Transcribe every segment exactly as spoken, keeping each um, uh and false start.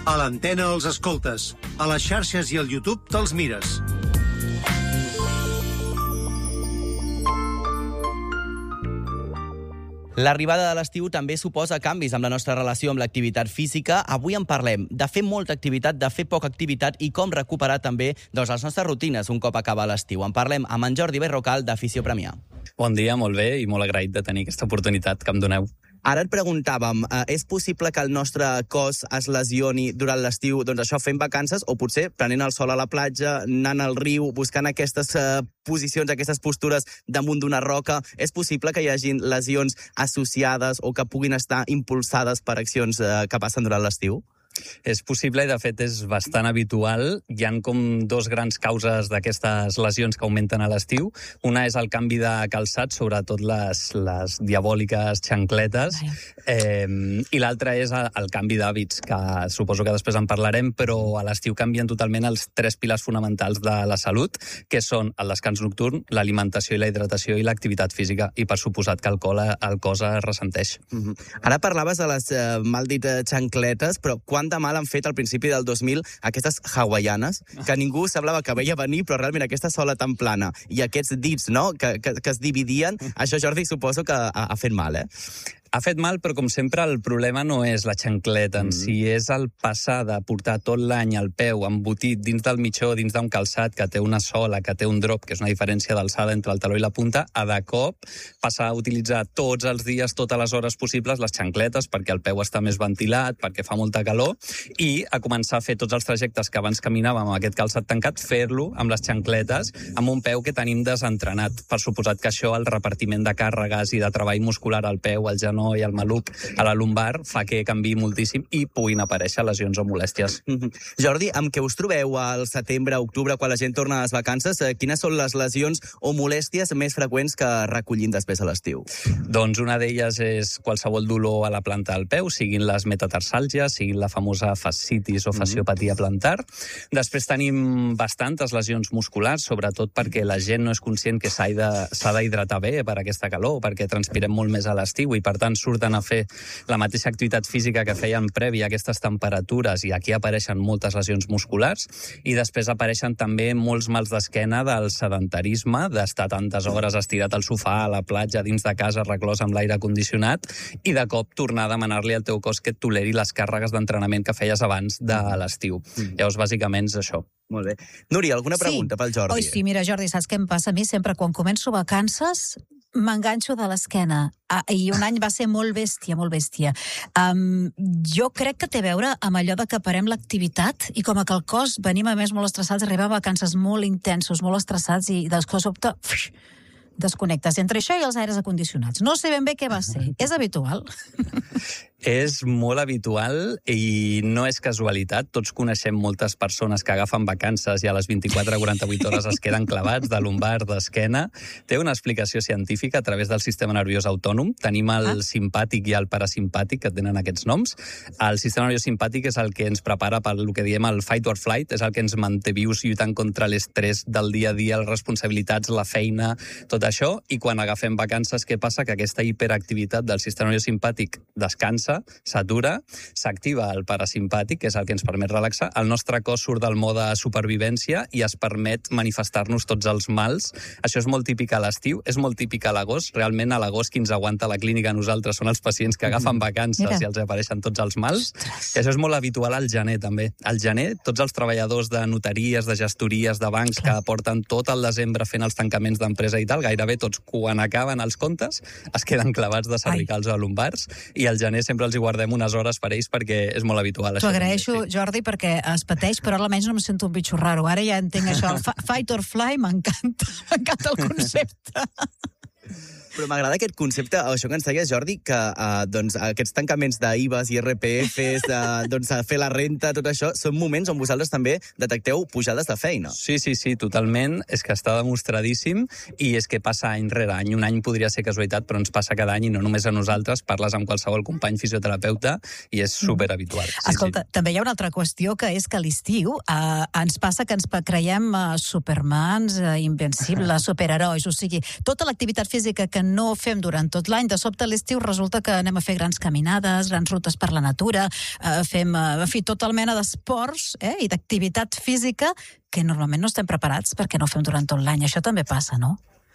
A l'antena els escoltes, a les xarxes i al YouTube te'ls mires. L'arribada de l'estiu també suposa canvis amb la nostra relació amb l'activitat física. Avui en parlem de fer molta activitat, de fer poca activitat i com recuperar també doncs, les nostres rutines un cop acaba l'estiu. En parlem amb en Jordi Berrocal, d'Afició Premià. Bon dia, molt bé, i molt agraït de tenir aquesta oportunitat que em doneu. Ara et preguntàvem, eh, és possible que el nostre cos es lesioni durant l'estiu, doncs això, fent vacances, o potser prenent el sol a la platja, anant al riu, buscant aquestes eh, posicions, aquestes postures damunt d'una roca? És possible que hi hagi lesions associades o que puguin estar impulsades per accions eh, que passen durant l'estiu? És possible i, de fet, és bastant habitual. Hi ha com dos grans causes d'aquestes lesions que augmenten a l'estiu. Una és el canvi de calçat, sobretot les, les diabòliques xancletes, eh, i l'altra és el canvi d'hàbits, que suposo que després en parlarem, però a l'estiu canvien totalment els tres pilars fonamentals de la salut, que són el descans nocturn, l'alimentació i la hidratació i l'activitat física, i per suposat que el, col, el cos es ressenteix. Mm-hmm. Ara parlaves de les eh, mal dit xancletes, però quan quant de mal han fet al principi del dos mil aquestes hawaianes, que ningú semblava que veia venir, però realment aquesta sola tan plana i aquests dits, no?, que, que, que es dividien, això, Jordi, suposo que ha, ha fet mal, eh? Ha fet mal, però com sempre el problema no és la xancleta en mm. si, és el passar de portar tot l'any el peu embotit dins del mitjó, dins d'un calçat que té una sola, que té un drop, que és una diferència d'alçada entre el taló i la punta, a de cop passar a utilitzar tots els dies, totes les hores possibles, les xancletes, perquè el peu està més ventilat, perquè fa molta calor, i a començar a fer tots els trajectes que abans caminàvem amb aquest calçat tancat, fer-lo amb les xancletes, amb un peu que tenim desentrenat. Per suposat que això, el repartiment de càrregues i de treball muscular al peu, al genoll, i el maluc a la lumbar, fa que canviï moltíssim i puguin aparèixer lesions o molèsties. Mm-hmm. Jordi, amb què us trobeu al setembre, octubre, quan la gent torna a les vacances? Quines són les lesions o molèsties més freqüents que recollim després a l'estiu? Doncs una d'elles és qualsevol dolor a la planta del peu, siguin les metatarsalgies, siguin la famosa fascitis o fasciopatia plantar. Després tenim bastantes lesions musculars, sobretot perquè la gent no és conscient que s'ha d'hidratar bé per aquesta calor, perquè transpirem molt més a l'estiu i, per tant, surten a fer la mateixa activitat física que feien prèvia a aquestes temperatures, i aquí apareixen moltes lesions musculars, i després apareixen també molts mals d'esquena del sedentarisme, d'estar tantes hores estirat al sofà, a la platja, dins de casa, reclòs amb l'aire condicionat, i de cop tornar a demanar-li al teu cos que et toleri les càrregues d'entrenament que feies abans de l'estiu. Mm. Llavors, bàsicament, és això. Molt bé. Núria, alguna pregunta sí. pel Jordi? Oi, sí, mira, Jordi, saps què em passa a mi? Sempre quan començo vacances m'enganxo de l'esquena. Ah, i un any va ser molt bèstia, molt bèstia. Um, jo crec que té a veure amb allò de que parem l'activitat i com que el cos venim a més molt estressats, arribem a vacances molt intensos, molt estressats, i de sobte desconnectes entre això i els aires acondicionats. No sé ben bé què va ser. És habitual? És molt habitual i no és casualitat. Tots coneixem moltes persones que agafen vacances i a les vint-i-quatre a quaranta-vuit hores es queden clavats de lumbar, d'esquena. Té una explicació científica a través del sistema nerviós autònom. Tenim el ah. simpàtic i el parasimpàtic, que tenen aquests noms. El sistema nerviós simpàtic és el que ens prepara per el que diem el fight or flight, és el que ens manté vius lluitant contra l'estrès del dia a dia, les responsabilitats, la feina, tot això. I quan agafem vacances, què passa? Que aquesta hiperactivitat del sistema nerviós simpàtic descansa, s'atura, s'activa el parasimpàtic, que és el que ens permet relaxar, el nostre cos surt del mode supervivència i es permet manifestar-nos tots els mals. Això és molt típic a l'estiu, és molt típic a l'agost. Realment, a l'agost, qui ens aguanta a la clínica a nosaltres són els pacients que agafen vacances Mira. i els apareixen tots els mals. Ostres. I això és molt habitual al gener, també. Al gener, tots els treballadors de notaries, de gestories, de bancs, Clar. que porten tot el desembre fent els tancaments d'empresa i tal, gairebé tots, quan acaben els comptes, es queden clavats de cervicals o lumbars, i al gener sempre els hi guardem unes hores per ells perquè és molt habitual. T'ho agraeixo, sí. Jordi, perquè es pateix, però almenys no em sento un bitxo raro. Ara ja entenc això, el fight or fly, m'encanta, m'encanta el concepte. Però m'agrada aquest concepte, això que ens deies, Jordi, que uh, doncs, aquests tancaments d'I V As i R P Fs, de, doncs, fer la renta, tot això, són moments on vosaltres també detecteu pujades de feina. Sí, sí, sí, totalment. És que està demostradíssim i és que passa any rere any. Un any podria ser casualitat, però ens passa cada any i no només a nosaltres, parles amb qualsevol company fisioterapeuta i és superhabitual. Sí, Escolta, sí. també hi ha una altra qüestió, que és que a l'estiu uh, ens passa que ens creiem uh, supermans, uh, invencibles, superherois, o sigui, tota l'activitat física que que no fem durant tot l'any. De sobte a l'estiu resulta que anem a fer grans caminades, grans rutes per la natura, eh, fem, eh, en fi, tota mena d'esports eh, i d'activitat física que normalment no estem preparats perquè no fem durant tot l'any. Això també passa, no?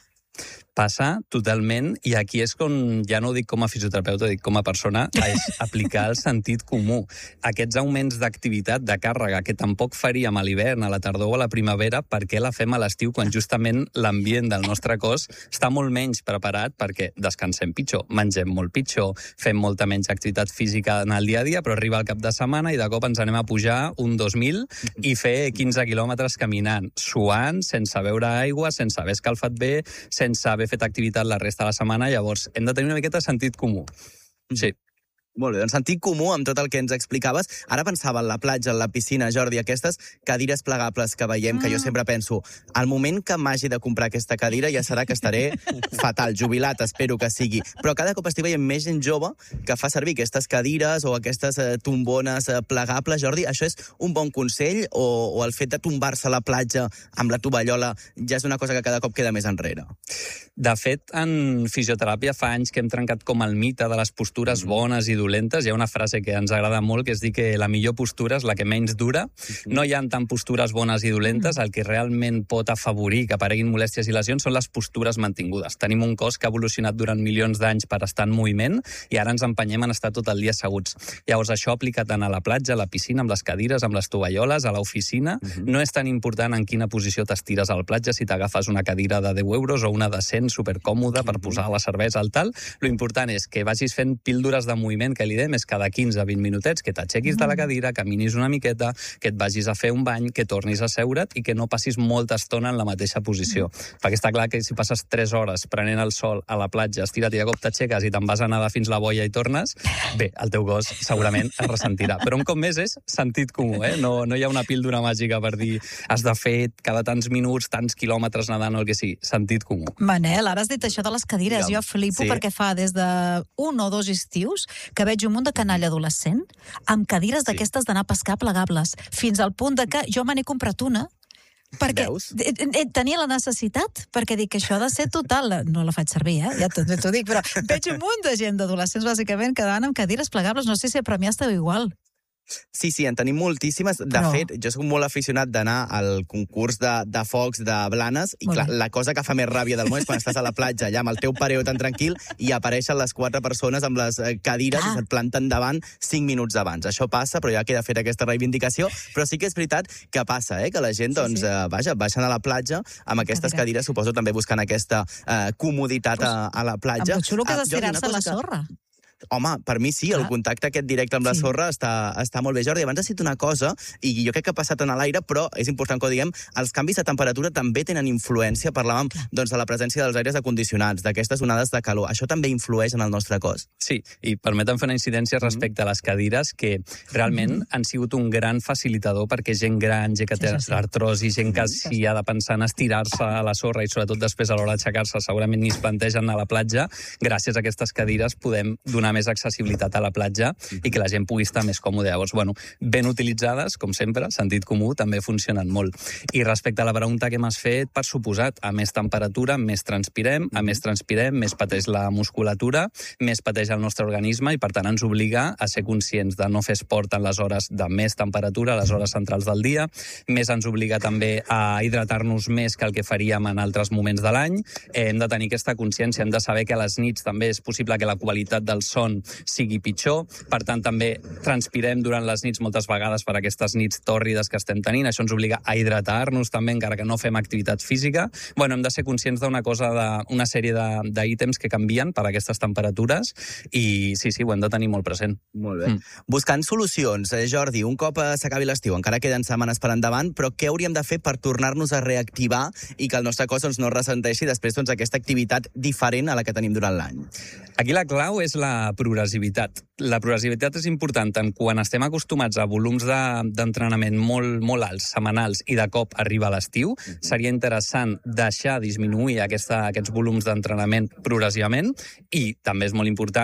Passa totalment, i aquí és com, ja no ho dic com a fisioterapeuta, dic com a persona, és aplicar el sentit comú. Aquests augments d'activitat, de càrrega, que tampoc faríem a l'hivern, a la tardor o a la primavera, per què la fem a l'estiu quan justament l'ambient del nostre cos està molt menys preparat perquè descansem pitjor, mengem molt pitjor, fem molta menys activitat física en el dia a dia, però arriba el cap de setmana i de cop ens anem a pujar un dos mil i fer quinze quilòmetres caminant, suant, sense beure aigua, sense haver escalfat bé, sense haver fet activitat la resta de la setmana, llavors hem de tenir una miqueta de sentit comú. Sí. Molt bé, doncs sentit comú amb tot el que ens explicaves. Ara pensava en la platja, en la piscina, Jordi, aquestes cadires plegables que veiem, que jo sempre penso, al moment que m'hagi de comprar aquesta cadira ja serà que estaré fatal, jubilat, espero que sigui. Però cada cop estic veient més gent jove que fa servir aquestes cadires o aquestes eh, tombones eh, plegables. Jordi, això és un bon consell o, o el fet de tombar-se a la platja amb la tovallola ja és una cosa que cada cop queda més enrere? De fet, en fisioteràpia fa anys que hem trencat com el mite de les postures bones i dolentes. Hi ha una frase que ens agrada molt, que és dir que la millor postura és la que menys dura. No hi ha tant postures bones i dolentes, el que realment pot afavorir que apareguin molèsties i lesions són les postures mantingudes. Tenim un cos que ha evolucionat durant milions d'anys per estar en moviment i ara ens empenyem en estar tot el dia asseguts. Llavors, això aplica tant a la platja, a la piscina, amb les cadires, amb les tovalloles, a l'oficina. Uh-huh. No és tan important en quina posició t'estires a la platja, si t'agafes una cadira de deu euros o una de cent, supercòmoda per posar la cervesa al tal. Lo important és que vagis fent píldores de moviment, que li dèiem, és cada quinze a vint minutets, que t'aixequis de la cadira, caminis una miqueta, que et vagis a fer un bany, que tornis a seure't i que no passis molta estona en la mateixa posició. Perquè està clar que si passes tres hores prenent el sol a la platja, estira't i de cop t'aixeques i te'n vas a nedar fins la boia i tornes, bé, el teu cos segurament es ressentirà. Però un cop més és sentit comú, eh? No, no hi ha una píldora màgica per dir has de fer cada tants minuts, tants quilòmetres nedant o el que sigui. Sentit comú. Manel, ara has dit això de les cadires. Jo flipo sí. perquè fa des d'un o dos estius que veig un munt de canalla adolescent amb cadires sí. d'aquestes d'anar a pescar plegables, fins al punt de que jo me n'he comprat una perquè Veus? tenia la necessitat, perquè dic que això ha de ser total. No la faig servir, eh? Ja t'ho dic, però veig un munt de gent d'adolescents, bàsicament, que van amb cadires plegables. No sé si a Premià esteu igual. Sí, sí, en tenim moltíssimes. De Però... fet, jo soc molt aficionat d'anar al concurs de, de focs de Blanes i clar, la cosa que fa més ràbia del món és quan estàs a la platja allà amb el teu pareo tan tranquil i apareixen les quatre persones amb les cadires ah. i se't planten davant cinc minuts abans. Això passa, però ja queda feta aquesta reivindicació. Però sí que és veritat que passa, eh? Que la gent, doncs, sí, sí. Eh, vaja, baixen a la platja amb aquestes cadires, suposo també buscant aquesta eh, comoditat a, a la platja. Amb el xulo que és estirar-se a la sorra. Que... Home, per mi sí, el contacte aquest directe amb la sorra sí. està, està molt bé. Jordi, abans has dit una cosa, i jo crec que ha passat en l'aire, però és important que ho diguem, els canvis de temperatura també tenen influència. Parlàvem doncs, de la presència dels aires acondicionats, d'aquestes onades de calor. Això també influeix en el nostre cos. Sí, i permetem fer una incidència respecte a les cadires, que realment mm-hmm. han sigut un gran facilitador perquè gent gran, gent que té sí, sí, sí. artrosi, gent que si ha de pensar en estirar-se a la sorra i sobretot després a l'hora d'aixecar-se segurament ni es plantegen a la platja, gràcies a aquestes cadires podem donar més accessibilitat a la platja i que la gent pugui estar més còmode. Llavors, bueno, ben utilitzades, com sempre, sentit comú, també funcionen molt. I respecte a la pregunta que m'has fet, per suposat, a més temperatura, més transpirem, a més transpirem, més pateix la musculatura, més pateix el nostre organisme i, per tant, ens obliga a ser conscients de no fer esport en les hores de més temperatura, a les hores centrals del dia, més ens obliga també a hidratar-nos més que el que faríem en altres moments de l'any. Hem de tenir aquesta consciència, hem de saber que a les nits també és possible que la qualitat del son sigui pitjor, per tant també transpirem durant les nits moltes vegades per aquestes nits tòrrides que estem tenint, això ens obliga a hidratar-nos també encara que no fem activitat física. Bueno, hem de ser conscients d'una cosa, d'una sèrie d'ítems que canvien per aquestes temperatures i sí, sí, ho hem de tenir molt present. Molt bé. Mm. Buscant solucions, eh, Jordi, un cop s'acabi l'estiu, encara queden setmanes per endavant, però què hauríem de fer per tornar-nos a reactivar i que el nostre cos doncs, no ressenteixi després doncs, aquesta activitat diferent a la que tenim durant l'any? Aquí la clau és la progressivitat. La progressivitat és important tant quan estem acostumats a volums d'entrenament de, molt, molt alts, setmanals, i de cop arriba l'estiu. Mm-hmm. Seria interessant deixar disminuir aquesta, aquests volums d'entrenament progressivament i també és molt important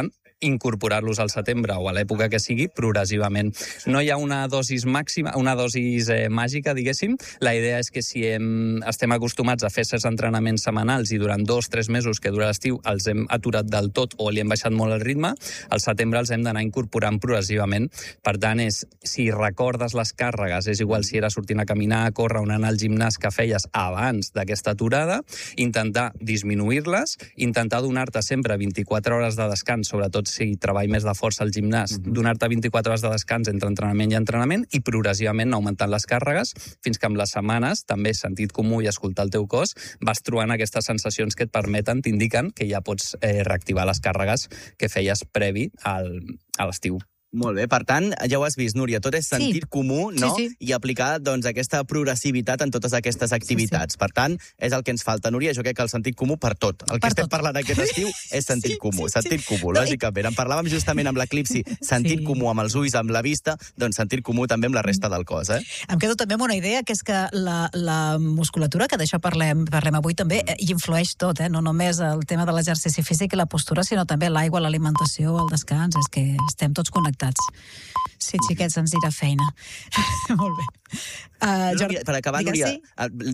incorporar-los al setembre o a l'època que sigui progressivament. No hi ha una dosis màxima, una dosis eh, màgica, diguéssim. La idea és que si hem, estem acostumats a fer certs entrenaments setmanals i durant dos, tres mesos que dura l'estiu els hem aturat del tot o li hem baixat molt el ritme, al setembre els hem d'anar incorporant progressivament. Per tant, és, si recordes les càrregues, és igual si era sortint a caminar, a córrer o anar al gimnàs que feies abans d'aquesta aturada, intentar disminuir-les, intentar donar-te sempre vint-i-quatre hores de descans, sobretot si treball més de força al gimnàs, mm-hmm. donar-te vint-i-quatre hores de descans entre entrenament i entrenament i progressivament augmentant les càrregues fins que amb les setmanes, també sentit comú i escoltar el teu cos, vas trobant aquestes sensacions que et permeten, t'indiquen que ja pots eh, reactivar les càrregues que feies previ al, a l'estiu. Molt bé, per tant, ja ho has vist, Núria, tot és sentit sí. comú, no? Sí, sí. I aplicar doncs, aquesta progressivitat en totes aquestes activitats. Sí, sí. Per tant, és el que ens falta, Núria. Jo crec que el sentit comú per tot. El que per estem tot. Parlant aquest estiu és sentit sí, comú. Sí, sentit sí. comú, lògicament. En parlàvem justament amb l'eclipsi, sentit sí. comú amb els ulls, amb la vista, doncs sentit comú també amb la resta del cos, eh? Em quedo també amb una idea, que és que la, la musculatura, que d'això parlem, parlem avui també, hi influeix tot, eh? No només el tema de l'exercici físic i la postura, sinó també l'aigua, l'alimentació, el descans, és que estem tots connectats. Sí, xiquets, ens dirà feina. Molt bé. Uh, Jordi, per acabar, Núria, sí?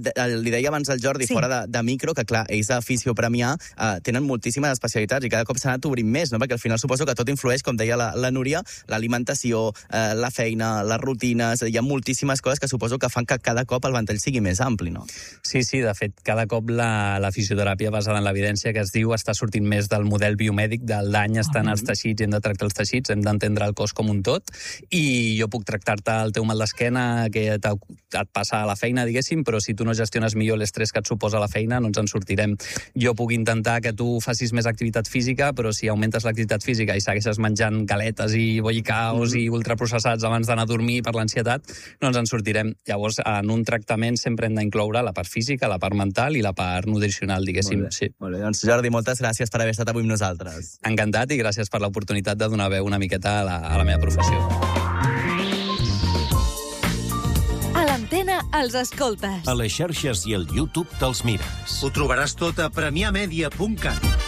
li deia abans al Jordi, sí. fora de, de micro, que clar, ells de Fisiopremià uh, tenen moltíssimes especialitats i cada cop s'han anat obrint més, no? Perquè al final suposo que tot influeix, com deia la, la Núria, l'alimentació, uh, la feina, les rutines, hi ha moltíssimes coses que suposo que fan que cada cop el ventall sigui més ampli, no? Sí, sí, de fet, cada cop la, la fisioteràpia basada en l'evidència que es diu està sortint més del model biomèdic, del dany està en els teixits, hem de tractar els teixits, hem d'entendre el cos com un tot, i jo puc tractar-te el teu mal d'esquena que et passa a la feina, diguéssim, però si tu no gestiones millor l'estrès que et suposa la feina, no ens en sortirem. Jo puc intentar que tu facis més activitat física, però si augmentes l'activitat física i segueixes menjant galetes i bollicaos mm. i ultraprocessats abans d'anar a dormir per l'ansietat, no ens en sortirem. Llavors, en un tractament sempre hem d'incloure la part física, la part mental i la part nutricional, diguéssim. Molt bé. Sí. Molt bé. Doncs, Jordi, moltes gràcies per haver estat avui amb nosaltres. Encantat i gràcies per l'oportunitat de donar veu una miqueta a la, a la meva professió. A l'antena els escoltes. A les xarxes i al YouTube te'ls mires. Ho trobaràs tot a premià media punt cat.